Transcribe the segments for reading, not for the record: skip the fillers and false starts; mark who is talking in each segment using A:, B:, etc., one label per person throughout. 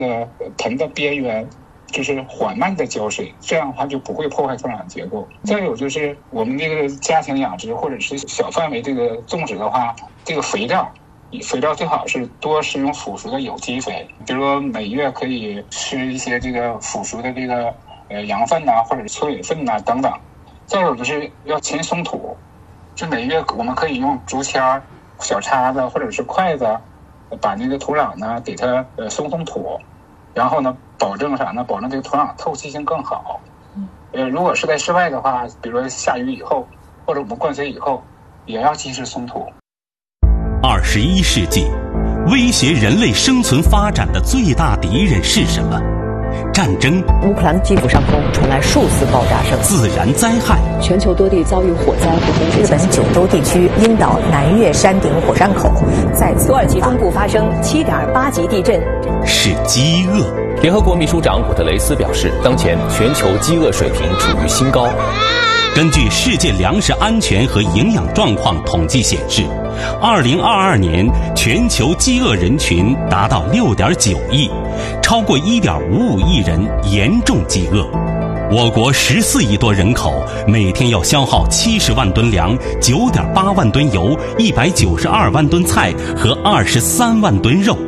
A: 盆的边缘就是缓慢的浇水，这样的话就不会破坏土壤结构。再有就是我们这个家庭养殖或者是小范围这个种植的话，这个肥料最好是多使用腐熟的有机肥，比如说每月可以吃一些这个腐熟的这个羊粪呐，或者是催尾粪呐等等。再有就是要勤松土，就每月我们可以用竹签、小叉子或者是筷子，把那个土壤呢给它松土，然后呢保证啥呢？保证这个土壤透气性更好。如果是在室外的话，比如说下雨以后或者我们灌水以后，也要及时松土。
B: 21世纪，威胁人类生存发展的最大敌人是什么？战争。
C: 乌克兰基辅上空传来数次爆炸声。
B: 自然灾害。
C: 全球多地遭遇火灾和洪水。日本9州地区樱岛南岳山顶火山口再次。土耳其中部发生7.8级地震。
B: 是饥饿。
D: 联合国秘书长古特雷斯表示，当前全球饥饿水平处于新高。
B: 根据世界粮食安全和营养状况统计显示，2022年全球饥饿人群达到6.9亿，超过1.55亿人严重饥饿。我国14亿多人口，每天要消耗70万吨粮、9.8万吨油、192万吨菜和23万吨肉。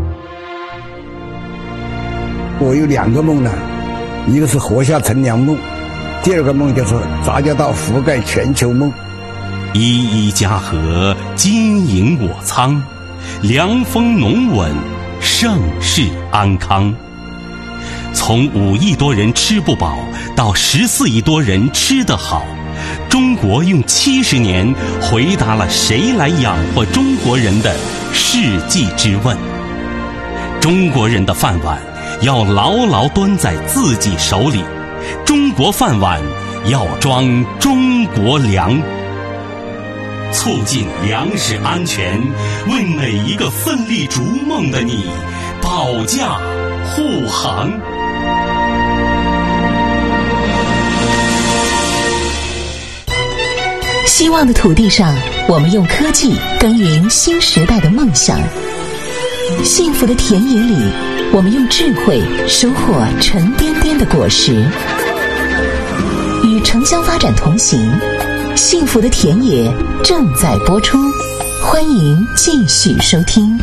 E: 我有2个梦呢，一个是活下乘凉梦，第2个梦就是杂交稻覆盖全球梦。
B: 一家禾，金营我仓，凉风农稳，盛世安康。从5亿多人吃不饱到14亿多人吃得好，中国用70年回答了谁来养活中国人的世纪之问。中国人的饭碗要牢牢端在自己手里，中国饭碗要装中国粮。促进粮食安全，为每一个奋力逐梦的你保驾护航。
F: 希望的土地上，我们用科技耕耘新时代的梦想；幸福的田野里，我们用智慧收获沉甸甸的果实。与城乡发展同行，幸福的田野正在播出，欢迎继续收听。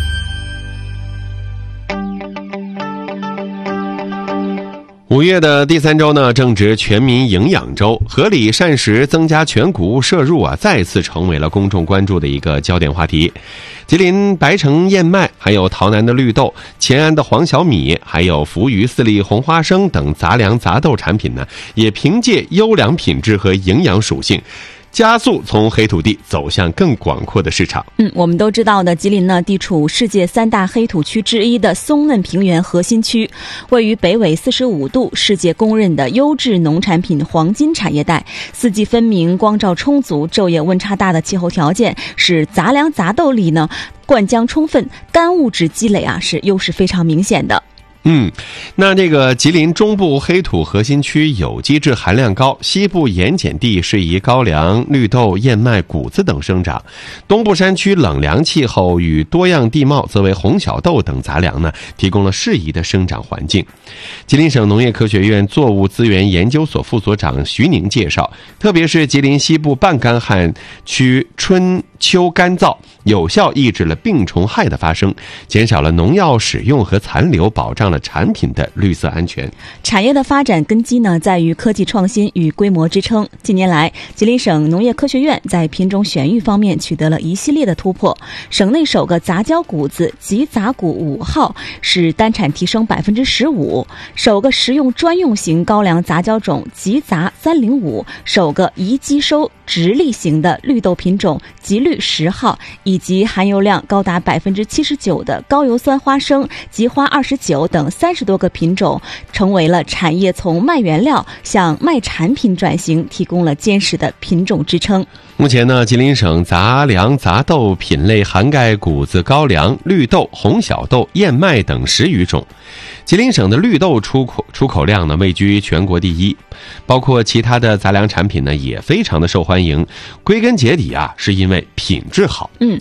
G: 5月的第3周呢，正值全民营养周，合理膳食增加全谷物摄入再次成为了公众关注的一个焦点话题。吉林白城燕麦，还有洮南的绿豆，乾安的黄小米，还有扶余4粒红花生等杂粮杂豆产品呢，也凭借优良品质和营养属性，加速从黑土地走向更广阔的市场。
H: 我们都知道的，吉林呢地处世界3大黑土区之一的松嫩平原核心区，位于北纬45度，世界公认的优质农产品黄金产业带，四季分明，光照充足，昼夜温差大的气候条件使杂粮杂豆里呢灌浆充分，干物质积累是优势非常明显的。
G: 那这个吉林中部黑土核心区有机质含量高，西部盐碱地适宜高粱、绿豆、燕麦、谷子等生长，东部山区冷凉气候与多样地貌则为红小豆等杂粮呢提供了适宜的生长环境。吉林省农业科学院作物资源研究所副所长徐宁介绍，特别是吉林西部半干旱区春秋干燥，有效抑制了病虫害的发生，减少了农药使用和残留，保障了产品的绿色安全。
H: 产业的发展根基呢在于科技创新与规模支撑。近年来，吉林省农业科学院在品种选育方面取得了一系列的突破，省内首个杂交谷子吉杂谷5号使单产提升 15%， 首个食用专用型高粱杂交种吉杂305，首个宜基收直立型的绿豆品种吉绿10号，以及含油量高达 79% 的高油酸花生吉花29等30多个品种，成为了产业从麦原料向麦产品转型提供了坚实的品种支撑。
G: 目前呢，吉林省杂粮杂豆品类涵盖谷子、高粱、绿豆、红小豆、燕麦等10余种。吉林省的绿豆出口量呢位居全国第1，包括其他的杂粮产品呢也非常的受欢迎。归根结底是因为品质好。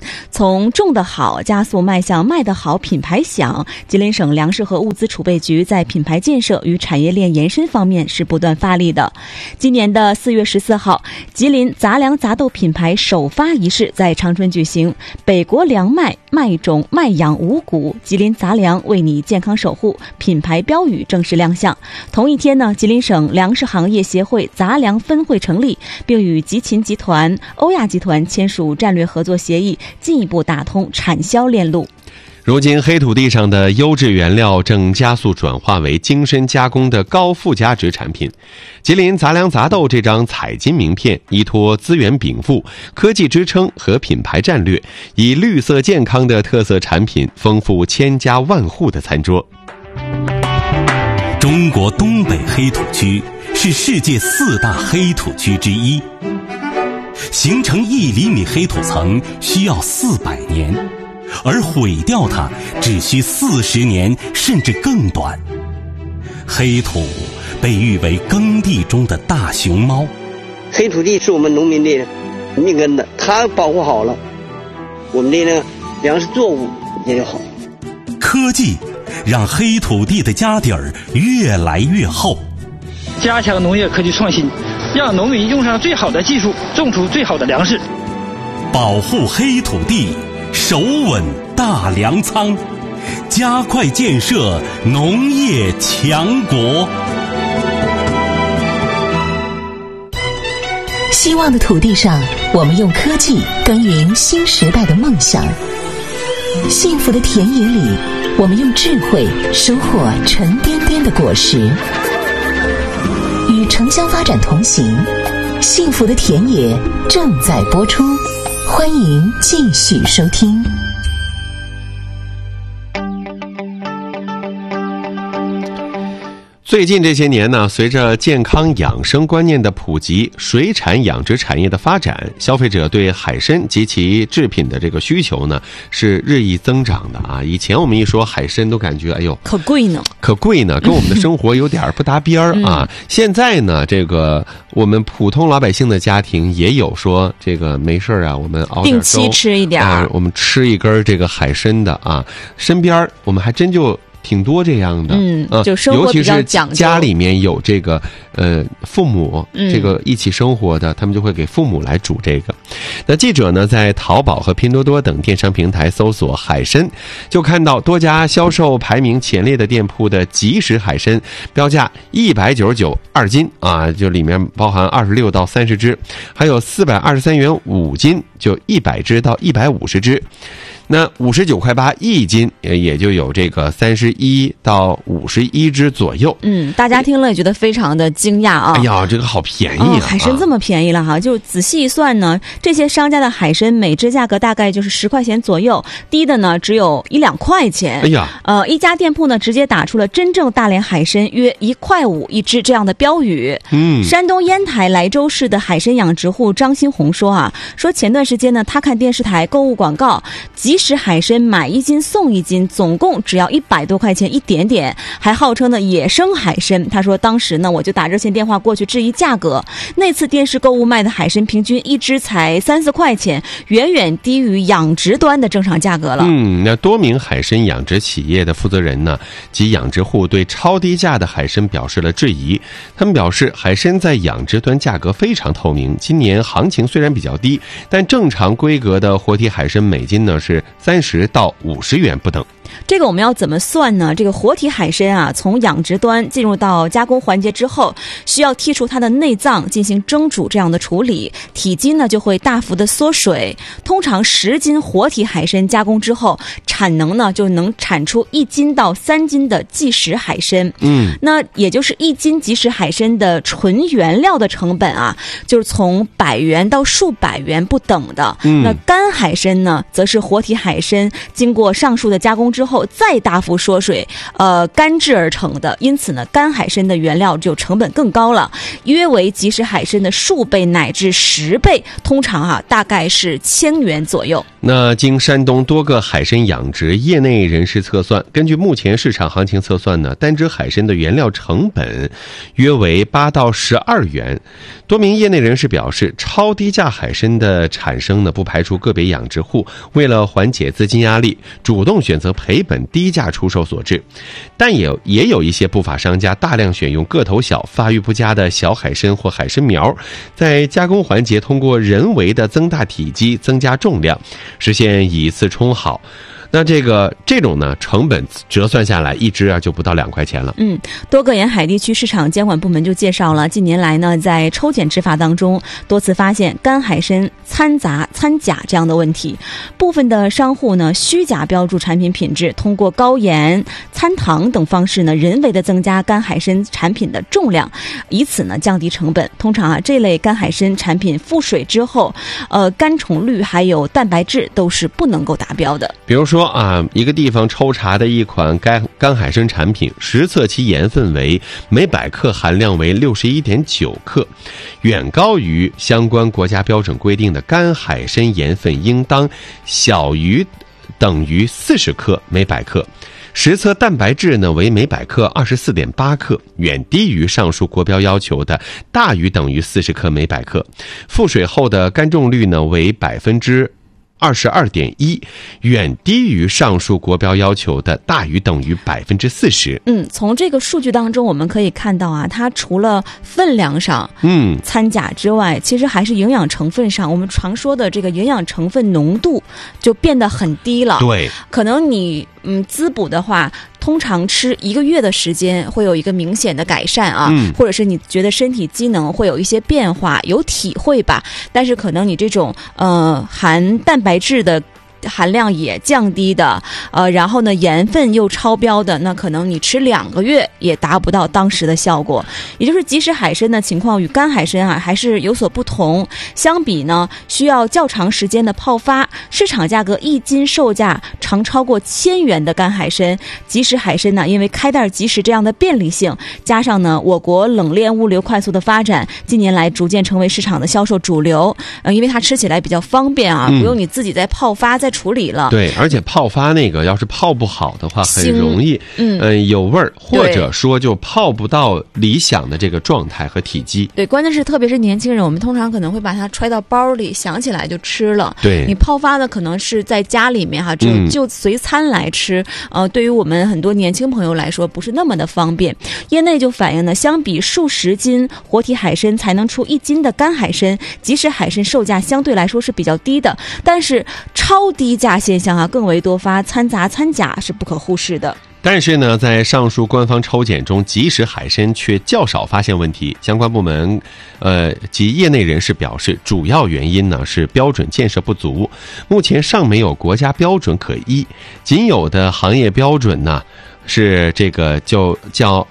H: 从种得好加速迈向卖得好品牌响，吉林省粮食和物资储备局在品牌建设与产业链延伸方面是不断发力的。今年的4月14号，吉林杂粮杂豆品牌首发仪式在长春举行，北国粮麦麦种麦养五谷，吉林杂粮为你健康守护品牌标语正式亮相。同一天呢，吉林省粮食行业协会杂粮分会成立，并与吉秦集团、欧亚集团签署战略合作协议，进一步打通产销链路。
G: 如今黑土地上的优质原料正加速转化为精深加工的高附加值产品。吉林杂粮杂豆这张彩金名片依托资源禀赋、科技支撑和品牌战略，以绿色健康的特色产品丰富千家万户的餐桌。
B: 中国东北黑土区是世界4大黑土区之一，形成1厘米黑土层需要400年，而毁掉它只需40年甚至更短。黑土被誉为耕地中的大熊猫。
I: 黑土地是我们农民的命根子，它保护好了，我们的粮食作物也就好。
B: 科技让黑土地的家底儿越来越厚。
J: 加强农业科技创新，让农民用上最好的技术，种出最好的粮食。
B: 保护黑土地，守稳大粮仓，加快建设农业强国。
F: 希望的土地上，我们用科技耕耘新时代的梦想。幸福的田野里，我们用智慧收获沉甸甸的果实。与城乡发展同行，幸福的田野正在播出，欢迎继续收听。
G: 最近这些年呢，随着健康养生观念的普及，水产养殖产业的发展，消费者对海参及其制品的这个需求呢是日益增长的啊。以前我们一说海参都感觉哎呦
H: 可贵呢，
G: 跟我们的生活有点不搭边儿啊。现在呢，这个我们普通老百姓的家庭也有说这个没事啊，我们熬点粥，
H: 定期吃一点
G: 我们吃一根这个海参的啊。身边我们还真就挺多这样的，
H: 就生活比较讲究，
G: 尤其是家里面有这个父母这个一起生活的，他们就会给父母来煮这个。那记者呢在淘宝和拼多多等电商平台搜索海参，就看到多家销售排名前列的店铺的即食海参标价199 2斤啊，就里面包含26到30只，还有423元5斤，就100只到150只。那59.8块一斤，也就有这个31到51只左右。
H: 大家听了也觉得非常的惊讶啊！
G: 哎呀，这个好便宜啊！
H: 海参这么便宜了哈！就仔细一算呢，这些商家的海参每只价格大概就是10块钱左右，低的呢只有1-2块钱。
G: 哎呀，
H: 一家店铺呢直接打出了真正大连海参约1.5块一只这样的标语。山东烟台莱州市的海参养殖户张新红说说前段时间呢，他看电视台购物广告，即食海参买1斤送1斤，总共只要100多块钱一点点，还号称呢野生海参。他说当时呢我就打热线电话过去质疑价格，那次电视购物卖的海参平均一只才3-4块钱，远远低于养殖端的正常价格了。
G: 那多名海参养殖企业的负责人呢及养殖户对超低价的海参表示了质疑。他们表示，海参在养殖端价格非常透明，今年行情虽然比较低，但正常规格的活体海参每斤呢是30到50元不等。
H: 这个我们要怎么算呢？这个活体海参从养殖端进入到加工环节之后，需要剔除它的内脏进行蒸煮这样的处理，体积呢就会大幅的缩水。通常10斤活体海参加工之后，产能呢就能产出1斤到3斤的即食海参。那也就是1斤即食海参的纯原料的成本就是从100元到数百元不等的。那干海参呢，则是活体海参经过上述的加工之后再大幅缩水，干制而成的，因此呢，干海参的原料就成本更高了，约为即食海参的数倍乃至10倍，通常大概是1000元左右。
G: 那经山东多个海参养殖业内人士测算，根据目前市场行情测算呢，单只海参的原料成本约为8到12元。多名业内人士表示，超低价海参的产生呢，不排除个别养殖户为了缓解资金压力，主动选择赔本低价出售所致。但也有一些不法商家大量选用个头小、发育不佳的小海参或海参苗，在加工环节通过人为的增大体积、增加重量，实现以次充好。那这种呢，成本折算下来，一只就不到2块钱了。
H: 多个沿海地区市场监管部门就介绍了，近年来呢，在抽检执法当中，多次发现干海参掺杂掺假这样的问题。部分的商户呢，虚假标注产品品质，通过高盐、掺糖等方式呢，人为的增加干海参产品的重量，以此呢降低成本。通常这类干海参产品复水之后，干虫率还有蛋白质都是不能够达标的。
G: 比如说一个地方抽查的一款干海参产品，实测其盐分为每100克含量为61.9克，远高于相关国家标准规定的干海参盐分应当小于等于40克每100克。实测蛋白质呢为每100克24.8克，远低于上述国标要求的大于等于40克每100克。复水后的干重率呢为22.1%，远低于上述国标要求的大于等于40%。
H: 从这个数据当中我们可以看到它除了分量上掺假之外，其实还是营养成分上，我们常说的这个营养成分浓度就变得很低了。
G: 对，
H: 可能你滋补的话，通常吃1个月的时间会有一个明显的改善或者是你觉得身体机能会有一些变化，有体会吧。但是可能你这种含蛋白质的含量也降低的，然后呢盐分又超标的，那可能你吃2个月也达不到当时的效果。也就是即食海参的情况与干海参还是有所不同。相比呢，需要较长时间的泡发，市场价格1斤售价常超过1000元的干海参，即食海参呢，因为开袋即食这样的便利性，加上呢我国冷链物流快速的发展，近年来逐渐成为市场的销售主流。因为它吃起来比较方便不用你自己再泡发再处理了。
G: 对，而且泡发要是泡不好的话，很容易有味儿，或者说就泡不到理想的这个状态和体积。
H: 对，关键是特别是年轻人，我们通常可能会把它揣到包里，想起来就吃了。
G: 对，
H: 你泡发的可能是在家里面就随餐来吃，对于我们很多年轻朋友来说不是那么的方便。业内就反映呢，相比数十斤活体海参才能出1斤的干海参，即食海参售价相对来说是比较低的，但是超低价现象更为多发，掺杂掺假是不可忽视的。
G: 但是呢，在上述官方抽检中，即食海参却较少发现问题。相关部门及业内人士表示，主要原因呢是标准建设不足，目前尚没有国家标准可依，仅有的行业标准呢是这个就叫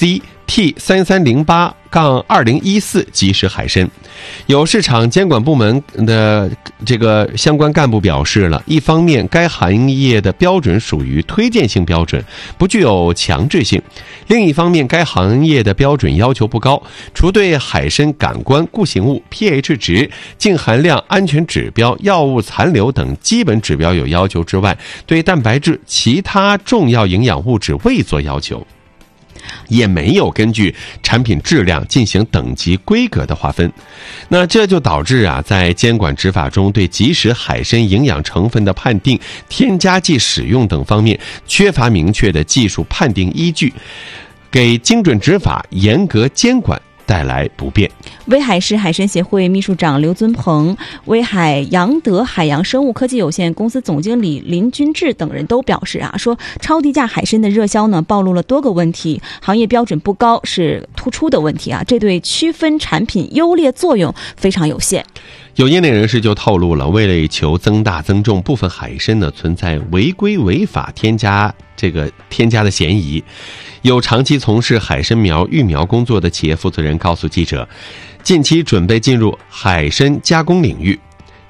G: SCT-3308-2014 即食海参。有市场监管部门的这个相关干部表示了，一方面该行业的标准属于推荐性标准，不具有强制性；另一方面该行业的标准要求不高，除对海参感官、固形物、pH 值、净含量、安全指标、药物残留等基本指标有要求之外，对蛋白质、其他重要营养物质未做要求，也没有根据产品质量进行等级规格的划分。那这就导致在监管执法中对即食海参营养成分的判定、添加剂使用等方面缺乏明确的技术判定依据，给精准执法、严格监管带来不便。
H: 威海市海参协会秘书长刘尊鹏、威海扬德海洋生物科技有限公司总经理林军志等人都表示说超低价海参的热销呢，暴露了多个问题，行业标准不高是突出的问题这对区分产品优劣作用非常有限。
G: 有业内人士就透露了，为了求增大增重，部分海参呢存在违规违法添加的嫌疑。有长期从事海参苗育苗工作的企业负责人告诉记者，近期准备进入海参加工领域。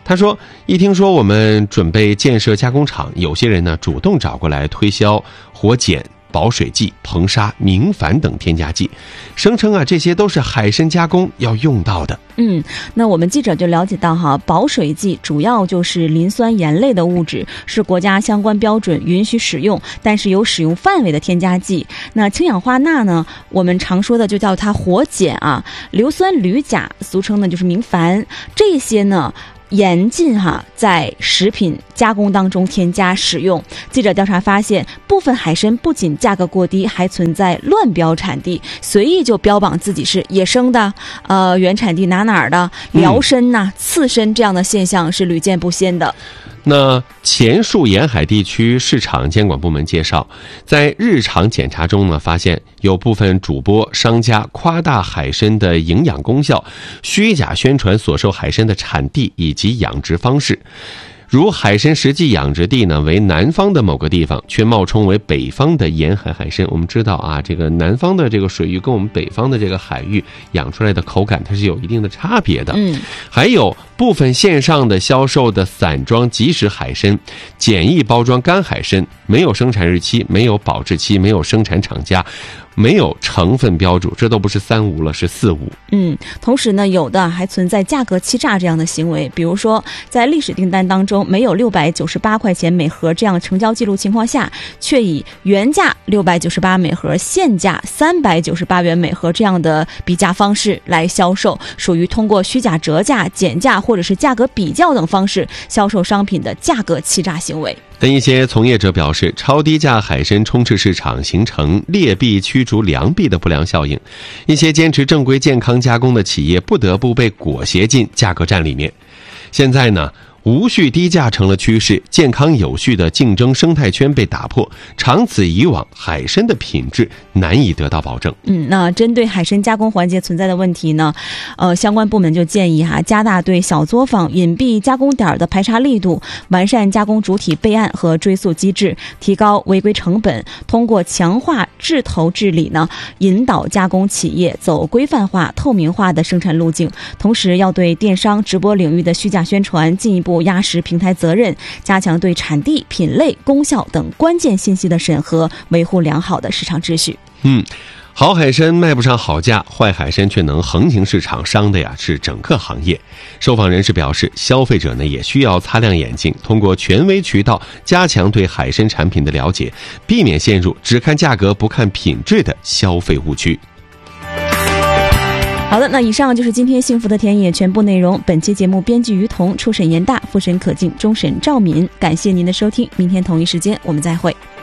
G: 他说，一听说我们准备建设加工厂，有些人呢主动找过来推销活碱、保水剂、硼砂、明矾等添加剂，声称啊这些都是海参加工要用到的。
H: 那我们记者就了解到保水剂主要就是磷酸盐类的物质，是国家相关标准允许使用，但是有使用范围的添加剂。那氢氧化钠呢，我们常说的就叫它活碱啊，硫酸铝钾俗称呢就是明矾，这些呢严禁在食品加工当中添加使用。记者调查发现，部分海参不仅价格过低，还存在乱标产地，随意就标榜自己是野生的，原产地哪儿的辽参呐、刺参，这样的现象是屡见不鲜的。
G: 那前述沿海地区市场监管部门介绍，在日常检查中呢，发现有部分主播商家夸大海参的营养功效，虚假宣传所售海参的产地以及养殖方式。如海参实际养殖地呢为南方的某个地方，却冒充为北方的沿海海参。我们知道啊，这个南方的这个水域跟我们北方的这个海域养出来的口感它是有一定的差别的。还有部分线上的销售的散装即食海参、简易包装干海参，没有生产日期，没有保质期，没有生产厂家，没有成分标注，这都不是3无了，是4无。
H: 同时呢，有的还存在价格欺诈这样的行为，比如说在历史订单当中没有698块钱每盒这样成交记录情况下，却以原价698每盒，现价398元每盒这样的比价方式来销售，属于通过虚假折价、减价或者是价格比较等方式销售商品的价格欺诈行为。
G: 但一些从业者表示，超低价海参充斥市场，形成劣币驱逐良币的不良效应。一些坚持正规健康加工的企业不得不被裹挟进价格战里面。现在呢，无序低价成了趋势，健康有序的竞争生态圈被打破，长此以往，海参的品质难以得到保证。
H: 那针对海参加工环节存在的问题呢，相关部门就建议加大对小作坊、隐蔽加工点的排查力度，完善加工主体备案和追溯机制，提高违规成本，通过强化质投治理呢，引导加工企业走规范化、透明化的生产路径。同时，要对电商、直播领域的虚假宣传进一步压实平台责任，加强对产地、品类、功效等关键信息的审核，维护良好的市场秩序。
G: 好海参卖不上好价，坏海参却能横行市场，伤的呀是整个行业。受访人士表示，消费者呢也需要擦亮眼睛，通过权威渠道加强对海参产品的了解，避免陷入只看价格不看品质的消费误区。
H: 好的，那以上就是今天幸福的田野全部内容。本期节目编辑于彤，初审严大，复审可敬，终审赵敏。感谢您的收听，明天同一时间我们再会。